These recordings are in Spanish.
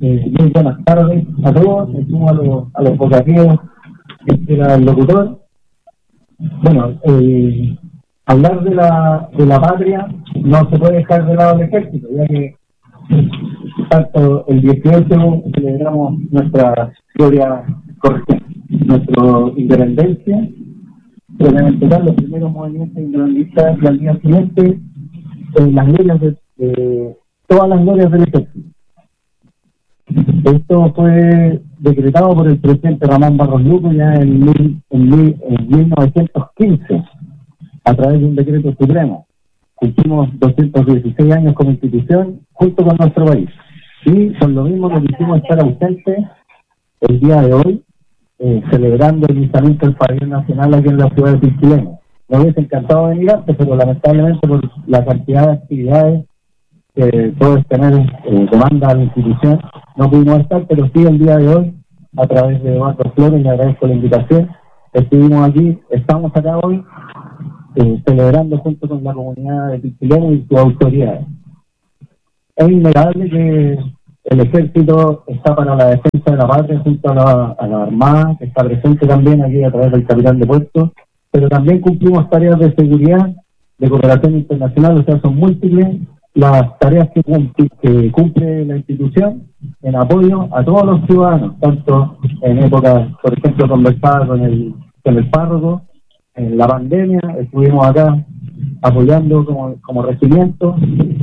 Muy buenas tardes a todos, me sumo a los vocativos que era el locutor. Bueno, hablar de la patria no se puede dejar de lado el ejército, ya que tanto el 18 celebramos nuestra gloria correspondiente, nuestra independencia, pero en total los primeros movimientos independentistas y al día siguiente las glorias de todas las glorias del ejército. Esto fue decretado por el presidente Ramón Barros Luco ya en 1915 a través de un decreto supremo. Cumplimos 216 años como institución junto con nuestro país y por lo mismo nos quisimos estar ausentes el día de hoy celebrando el izamiento del pabellón nacional aquí en la ciudad de Pichilemu. Me hubiese encantado venir antes, pero lamentablemente por la cantidad de actividades que todo tener demanda a la institución, no pudimos estar, pero sí el día de hoy, a través de Eduardo Flores, le agradezco la invitación, estuvimos aquí, estamos acá hoy, celebrando junto con la comunidad de Pichilemu y sus autoridades. Es innegable que el ejército está para la defensa de la patria junto a la Armada, que está presente también aquí a través del capitán de puerto, pero también cumplimos tareas de seguridad, de cooperación internacional, o sea, son múltiples las tareas que cumple la institución en apoyo a todos los ciudadanos, tanto en épocas, por ejemplo, conversaba con el párroco, en la pandemia estuvimos acá apoyando como regimiento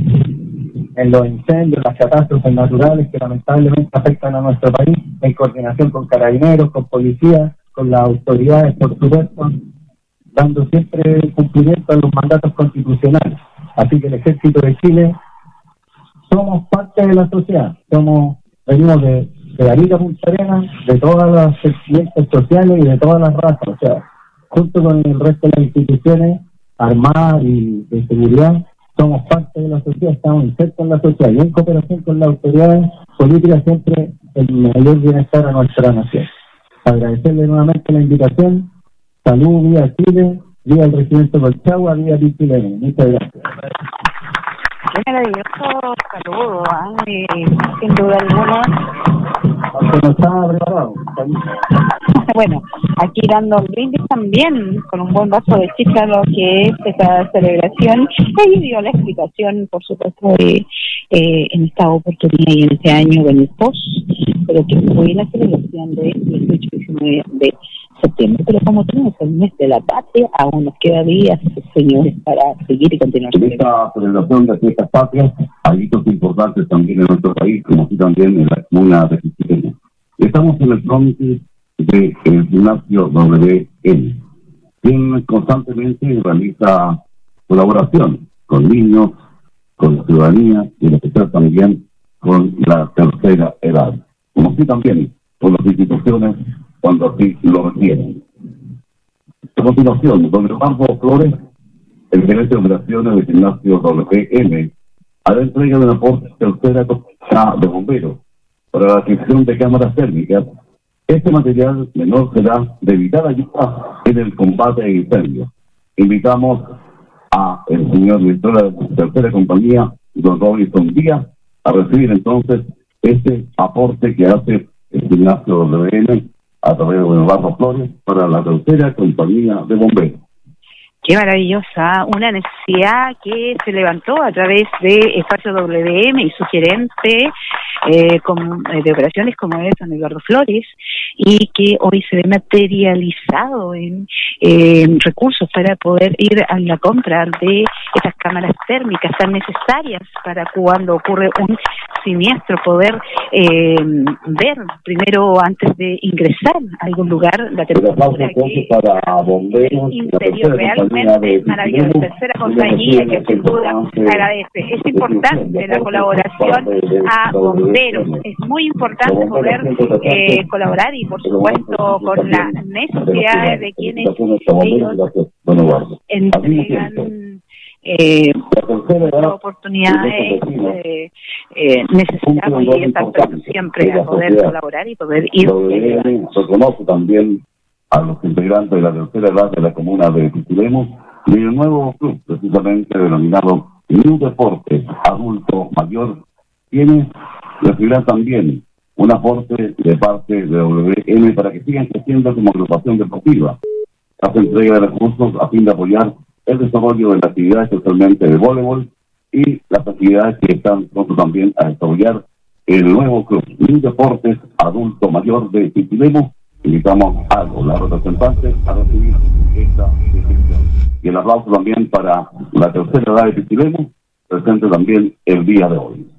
en los incendios, las catástrofes naturales que lamentablemente afectan a nuestro país, en coordinación con carabineros, con policías, con las autoridades, por supuesto, dando siempre cumplimiento a los mandatos constitucionales. Así que el Ejército de Chile somos parte de la sociedad, venimos de Arica, Punta Arenas, de todas las segmentos sociales y de todas las razas, o sea, junto con el resto de las instituciones armadas y de seguridad, somos parte de la sociedad, estamos insertos en la sociedad y en cooperación con las autoridades políticas siempre el mayor bienestar a nuestra nación. Agradecerle nuevamente la invitación, salud, viva Chile, viva el regimiento Colchagua, viva Pichilemu. Muchas gracias. Qué maravilloso saludo, sin duda alguna. Aunque no estaba preparado. Bueno, aquí dando un brindis también, con un buen vaso de chicha, lo que es esta celebración. Ahí dio la explicación, por supuesto, en esta oportunidad y en este año con el post, pero que fue la celebración de 18 y 19 de septiembre. Pero como tenemos el mes de la patria, aún nos queda días, señores, para seguir y continuar. En esta celebración de fiestas patrias hay hitos importantes también en nuestro país, como aquí también en la comuna de Pichilemu. Estamos en el frente del gimnasio WN, quien constantemente realiza colaboración con niños, con la ciudadanía y en especial también con la tercera edad, como así también con las instituciones cuando así lo requieren. A continuación, don Eduardo Flores, el gerente de operaciones del gimnasio WM, hará entrega de una tercera caja de bomberos para la adquisición de cámaras térmicas. Este material menor será de vital ayuda en el combate de incendios. Invitamos a el señor director de la tercera compañía, don Robinson Díaz, a recibir entonces este aporte que hace el gimnasio WN a través de Eduardo Flores para la tercera compañía de bomberos. Qué maravillosa, una necesidad que se levantó a través de Espacio WM y su gerente de operaciones como es don Eduardo Flores, y que hoy se ve materializado en recursos para poder ir a la compra de estas cámaras térmicas tan necesarias para cuando ocurre un siniestro, poder ver primero antes de ingresar a algún lugar la temperatura que para bomberos, interior realmente maravilloso. Tercera compañía que sin duda agradece. Es importante la colaboración a bomberos, es muy importante poder colaborar y por supuesto con las necesidades de quienes ellos entregan oportunidades, necesitamos y estar siempre a poder colaborar y poder ir. Reconoce también a los integrantes de la tercera edad de la comuna de Pichilemu y el nuevo club, precisamente denominado New Deportes Adulto Mayor, quienes recibirán también un aporte de parte de WM para que sigan creciendo como agrupación deportiva. Hace entrega de recursos a fin de apoyar el desarrollo de la actividad, especialmente de voleibol, y las actividades que están pronto también a desarrollar el nuevo club New Deportes Adulto Mayor de Pichilemu. Invitamos a los representantes a recibir esta distinción. Y el aplauso también para la tercera edad de Pichilemu, presente también el día de hoy.